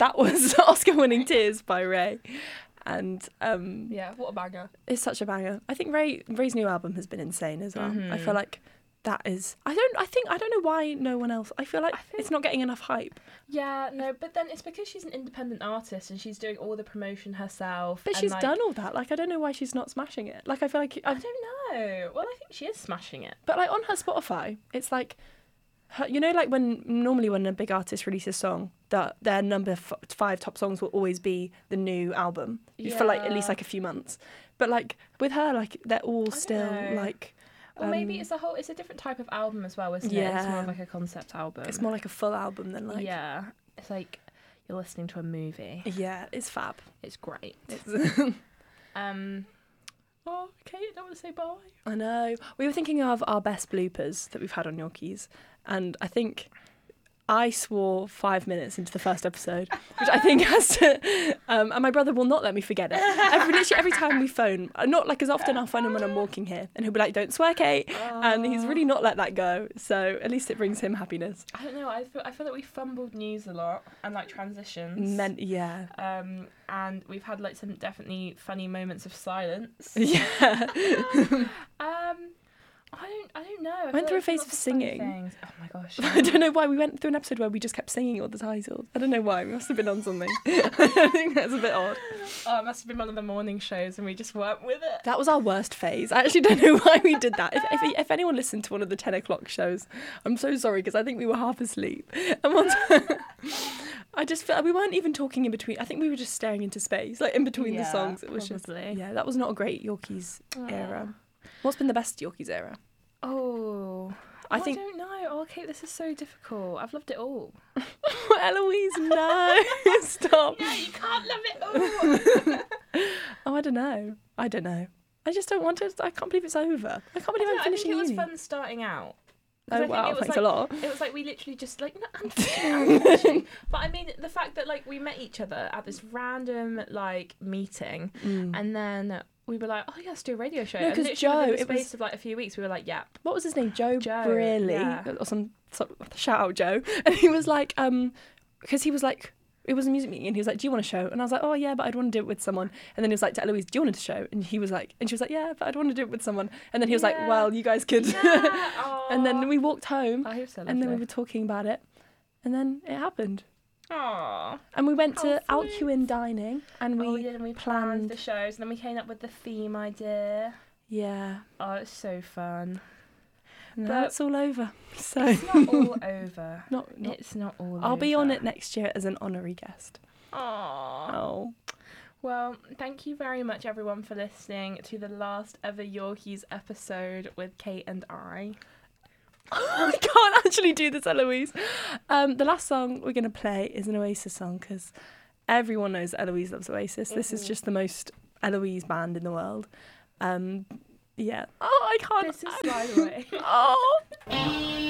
that was Oscar-winning Tears by Ray. And yeah, what a banger. It's such a banger. I think Ray's new album has been insane as well. I feel like that is... I don't know why no one else... I feel like it's not getting enough hype. Yeah, no, but then it's because she's an independent artist and she's doing all the promotion herself. But she's done all that. Like, I don't know why she's not smashing it. Like, I feel like... I don't know. Well, I think she is smashing it. But, like, on her Spotify, it's like... You know, like normally when a big artist releases a song, their number 5 top songs will always be the new album for like at least like a few months. But like with her, like they're all still like. Well, maybe it's a different type of album as well, isn't it? It's more of like a concept album. It's more like a full album than like. Yeah, it's like you're listening to a movie. Yeah, it's fab. It's great. Oh, okay, I don't want to say bye. I know. We were thinking of our best bloopers that we've had on Yorkies, and I think I swore 5 minutes into the first episode, which I think has to... and my brother will not let me forget it. Literally every time we phone, not like as often I'll phone him when I'm walking here, and he'll be like, don't swear, Kate. And he's really not let that go, so at least it brings him happiness. I don't know, I feel like we fumbled news a lot, and like transitions. Yeah. And we've had like some definitely funny moments of silence. Yeah. I don't know. I went through a phase of singing. Oh my gosh. I don't know why. We went through an episode where we just kept singing all the titles. I don't know why. We must have been on something. I think that's a bit odd. Oh, it must have been one of the morning shows and we just weren't with it. That was our worst phase. I actually don't know why we did that. If anyone listened to one of the 10 o'clock shows, I'm so sorry because I think we were half asleep. And one time, I just felt we weren't even talking in between. I think we were just staring into space, like in between the songs. It was probably. just that was not a great Yorkies era. What's been the best Yorkies era? I don't know. Oh, okay, this is so difficult. I've loved it all. Eloise, no. Stop. Yeah, you can't love it all. Oh, I don't know. I just don't want to. I can't believe it's over. I can't believe I'm finishing uni. I think it was fun starting out. Oh, wow, thanks a lot. It was like we literally just like, no, I'm finishing. But I mean, the fact that like we met each other at this random like meeting and then we were like, oh yeah, let's do a radio show. No, because Joe, in the space of like a few weeks, we were like, yeah. What was his name? Joe Brearley. Yeah. Or some shout out Joe. And he was like, because he was like, it was a music meeting and he was like, do you want a show? And I was like, oh yeah, but I'd want to do it with someone. And then he was like to Eloise, do you want a show? And he was like, and she was like, yeah, but I'd want to do it with someone. And then he was like, well, you guys could. Yeah. And then we walked home Oh, so and then we were talking about it. And then it happened. Aww. And we went to Alcuin Dining and we planned the shows and then we came up with the theme idea. Yeah. Oh, it's so fun. No, but it's all over. So it's not all over. It's not all over. I'll be on it next year as an honorary guest. Aww. Oh. Well, thank you very much, everyone, for listening to the last ever Yorkies episode with Kate and I. I can't actually do this, Eloise. The last song we're going to play is an Oasis song because everyone knows Eloise loves Oasis. Mm-hmm. This is just the most Eloise band in the world. Yeah. Oh, I can't. This is Slide Away. Oh.